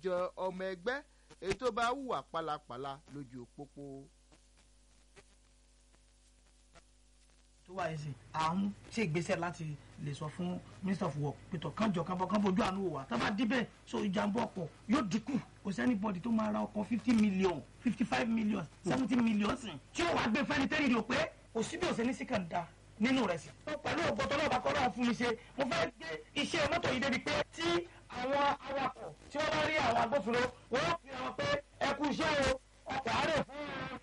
àjọ ọmọ ẹgbẹ́ èyí tó bá hùwà pálapàla lójú pópó. tó wáyé sí àwọn ṣe ìgbésẹ̀ láti lè sọ fún minister of work pẹ̀tọ̀ kánjọ kán fojú àánú wò wá tá bá díbẹ̀ so ìjàmbá ọkọ̀ yóò dínkù kò sẹ́ni bọ́ọ̀dì tó máa ra ọkọ̀ 50 million 55 million 70 million sìn tí ó wàá gbé fẹ́ni tẹ́lẹ̀ rò pé kò síbi òsè ní síkàndà nínú rẹ̀ sí. pẹ̀lú ògbọ́tọ̀ náà bá kọ́ náà fún mi ṣe mo fẹ́ gbé iṣẹ́ mọ́tò yìí débi pé tí àwọn awakọ̀ tí wọ́n bá rí àwọn agbófinró wọ́n fi hàn pé ẹ kú iṣẹ́ o ọkọ̀ àárẹ̀ fún wọn.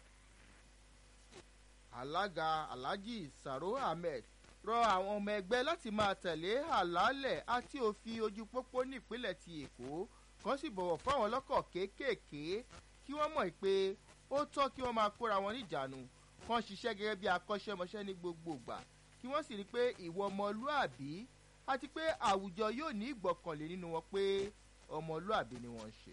alága alhaji saro ahmed rọ àwọn ọmọ ẹgbẹ́ láti máa tẹ̀lé àlàálẹ̀ àti òfin ojú pópó nípínlẹ̀ ti èkó kan sì bọ̀wọ̀ fáwọn ọlọ́kọ̀ kéékèèké kí wọ́n mọ̀ pé ó tọ́ kí wọ́n máa kóra wọn níjàánu kan ṣiṣẹ́ gẹ́gẹ́ bí akọ́ṣẹ́mọṣẹ́ ní gbogbo ìgbà kí wọ́n sì rí i pé ìwọ ọmọlúàbí àti pé àwùjọ yóò ní ìgbọ̀kànlé nínú wọn pé ọmọlúàbí ni wọ́n ń ṣe.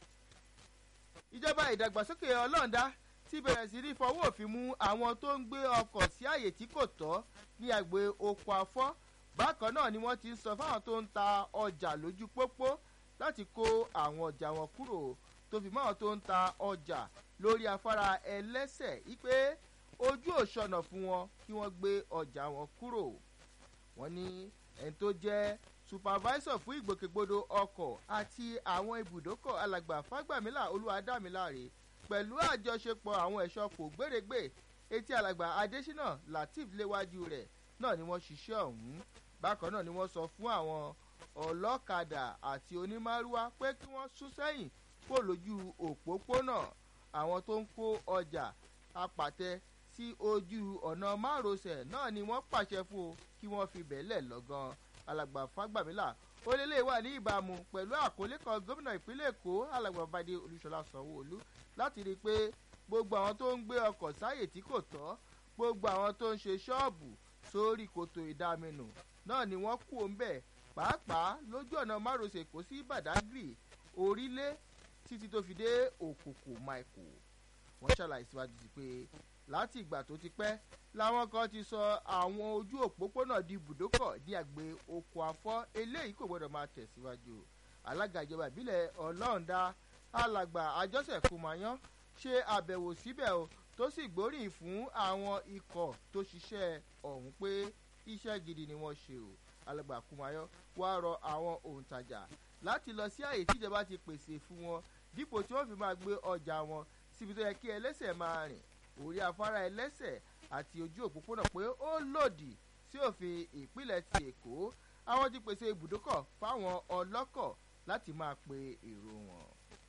ìjọba ìdàgbàsókè ọlọ́ọ̀dá ti bẹ̀rẹ̀ sí ní fọwọ́ òfin mú àwọn tó ń gbé ọkọ̀ sí àyè tí kò tọ́ ní àgbè oko afọ́ bákan náà ni wọ́n ti ń sọ fáwọn tó ń ta ọjà lójú pópó láti kó àwọn ọjà wọn kúrò tó fi máwọn tó ń ta ọjà lórí afárá ẹlẹ́sẹ̀ wípé ojú òṣọ̀nà fún wọn kí wọ́n gbé ọjà wọn kúrò. wọ́n ní ẹni tó jẹ́ supervisor fún ìgbòkègbodò ọkọ̀ àti àwọn ibùdókọ̀ alàgbà fágbàmílà olúwadámiláre pẹ̀lú àjọṣepọ̀ àwọn ẹ̀ṣọ́ kò gbèrègbè etí alàgbà adésínà lateef léwájú rẹ̀ náà ni wọ́n ṣiṣẹ́ ọ̀hún. bákan náà ni wọ́n sọ fún àwọn ọlọ́kadà àti onímárúwá pé kí wọ́n sún sẹ́yìn kó lójú òpópónà àwọn tó ń kó ọjà apàtẹ sí ojú ọ̀nà márosẹ̀ náà ni wọ́n pàṣẹ fún o kí wọ́n fi bẹ̀lẹ̀ lọ́gán. alàgbà fágbàmílà ó lélẹ̀ wà ní ìbámu pẹ̀lú àkọlé kan gómìnà ìpínlẹ̀ èkó alàgbà bàdé olúṣọlá sanwó-olú láti rí i pé gbogbo àwọn tó ń gbé ọkọ̀ sáyè tí kò tọ́ gbogbo àwọn tó ń ṣe ṣọ́ọ̀bù sórí kòtò ìdáminù náà ni wọ́n kú òǹbẹ̀ pàápàá lójú ọ̀nà márosẹ̀ èkó sí badagry orílẹ̀ títí tó fi dé òkòkò maiko. wọ́n ṣàlàyé síwájú sí pé láti ìgbà tó ti pẹ́ làwọn kan ti sọ àwọn ojú òpópónà di ibùdókọ̀ ní àgbè oko afọ́ eléyìí kò gbọ́dọ̀ máa tẹ̀síwájú. alága ìjọba ìbílẹ̀ ọlọ́ọ̀dá alàgbà àjọṣe kùmáyán ṣe àbẹ̀wò síbẹ̀ o tó sì gbóríyìn fún àwọn ikọ̀ tó ṣiṣẹ́ ọ̀hún pé iṣẹ́ gidi ni wọ́n ṣe o. alàgbà kùmáyán wá rọ àwọn òǹtajà láti lọ sí àyè tíjọba ti pèsè fún wọn dípò tí wọ́n fi máa gbé ọjà wọn síbi tó yẹ kí ẹlẹ́sẹ̀ máa rìn orí afárá ẹlẹ́sẹ̀ àti ojú òpópónà pé ó lòdì sí òfin ìpínlẹ̀ ti èkó. àwọn ti pèsè ibùdókọ̀ fáwọn ọlọ́kọ̀ láti máa pe èrò wọn.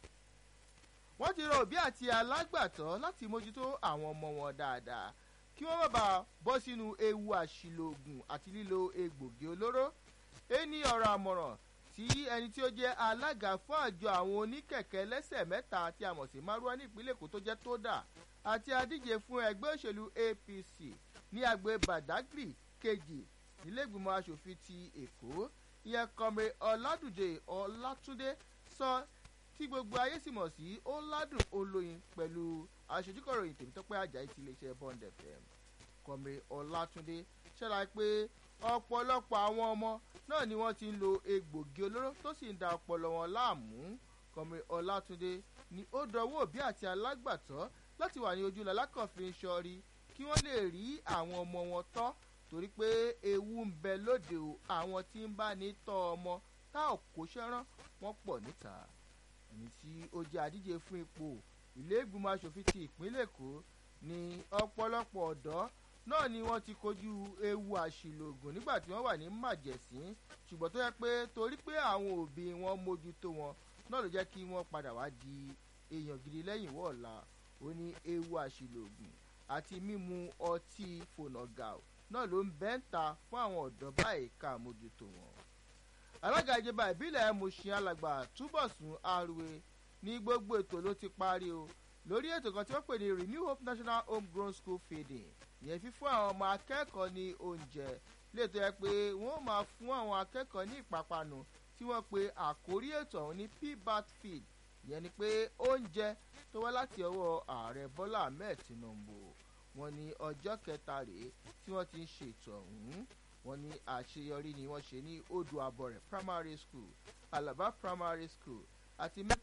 wọ́n ti rọ òbí àti alágbàtọ́ láti mójútó àwọn ọmọ wọn dáadáa kí wọ́n má bàa bọ́ sínú ewu àṣìlòògùn àti lílo egbògi olóró. ẹni ọ̀rọ̀ àmọ̀ràn tí ẹni tí ó jẹ́ alága fún àjọ àwọn oníkẹ̀kẹ́ lẹ́sẹ̀ mẹ́ta tí a mọ̀ sí márúwá ní ìpínlẹ̀ èkó tó jẹ́ tódà àti adíje fún ẹgbẹ́ òṣèlú apc ní àgbè badagry kejì nílẹ̀gbìmọ̀ asòfin ti èkó ìyẹn kọ́mẹ ọ̀làdùjẹ ọ̀làtúndé sọ tí gbogbo ayé sì mọ̀ sí ọ̀làdùn olóyin pẹ̀lú aṣojúkọ̀ròyìn tèmítọ́pẹ́ ajayi ti iléeṣẹ́ bond fm. kọ́mẹ ọ̀làtúndé ṣàlàyé pé ọ̀pọ̀lọpọ̀ àwọn ọmọ náà ni wọ́n ti ń lo egbògi olóró tó sì ń da ọpọlọ wọn láàmú. kọ́mẹ ọ̀làtúndé ni ó dọwọ́ òbí àti alágbàtọ́ láti wà ní ojú lalákọ̀ọ́fin sọ́ọ́rí kí wọ́n lè rí àwọn ọmọ wọn tọ́ torí pé ewu ń bẹ lóde o àwọn tí ń bá ní tọ́ ọmọ tá ò kó ṣẹ́rán wọ́n pọ̀ níta. ẹni tí ó jẹ́ àdíje fún ipò ilé ìgbìmọ̀ asòfin ti ìpínlẹ̀ èkó ní ọ̀pọ̀lọpọ̀ ọ̀dọ́ náà ni wọ́n ti kojú ewu àṣìlògùn nígbà tí wọ́n wà ní màjẹ̀sín ṣùgbọ́n tó yẹ pé torí pé àwọn òbí wọn mójútó wọn náà ló jẹ́ kí wọ́n padà wá di èèyàn gidi lẹ́yìn wọ́ọ̀la. ó ní ewu àṣìlògùn àti mímu ọtí fònàgàù náà ló ń bẹ́ńta fún àwọn ọ̀dọ́ báyìí ká mójútó wọn. alága ìjọba ìbílẹ̀ mushin alàgbà túbọ̀sùn arúwe ní gbogbo ètò ló ti parí o lórí ètò kan tí wọ́n pè ní renew hope national homegrown school feeding ìyẹn fífún àwọn ọmọ akẹ́kọ̀ọ́ ní oúnjẹ léètò yẹ pé wọ́n máa fún àwọn akẹ́kọ̀ọ́ ní ìpápánu tí wọ́n pe àkórí ètò ọ̀hún ní pbat feed ìyẹn ni pé oúnjẹ tó wá láti ọwọ́ ààrẹ bọ́lá ahmed tinubu. wọ́n ní ọjọ́ kẹta rèé tí wọ́n ti ń ṣètò ọ̀hún. wọ́n ní àṣeyọrí ni wọ́n ṣe ní odò àbọ̀rẹ̀ primary school alaba primary school àti